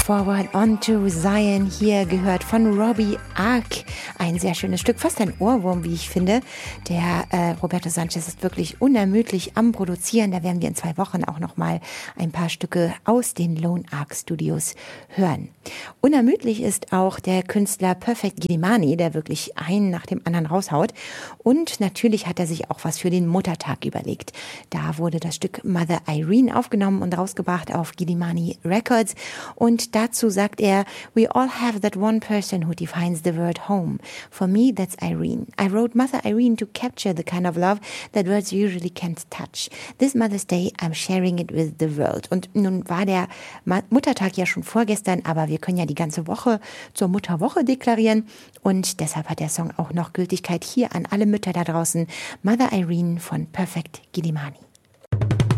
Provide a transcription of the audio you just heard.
Forward Onto Zion hier gehört von Robbie Ark. Ein sehr schönes Stück, fast ein Ohrwurm, wie ich finde. Der Roberto Sanchez ist wirklich unermüdlich am Produzieren. Da werden wir in 2 Wochen auch nochmal ein paar Stücke aus den Lone Ark Studios hören. Unermüdlich ist auch der Künstler Perfect Gilimani, der wirklich einen nach dem anderen raushaut. Und natürlich hat er sich auch was für den Muttertag überlegt. Da wurde das Stück Mother Irene aufgenommen und rausgebracht auf Gilimani Records. Und dazu sagt er, "We all have that one person who defines the word home. For me, that's Irene. I wrote Mother Irene to capture the kind of love that words usually can't touch. This Mother's Day, I'm sharing it with the world." Und nun war der Muttertag ja schon vorgestern, aber wir können ja die ganze Woche zur Mutterwoche deklarieren. Und deshalb hat der Song auch noch Gültigkeit hier an alle Mütter da draußen. Mother Irene von Perfect Gilimani.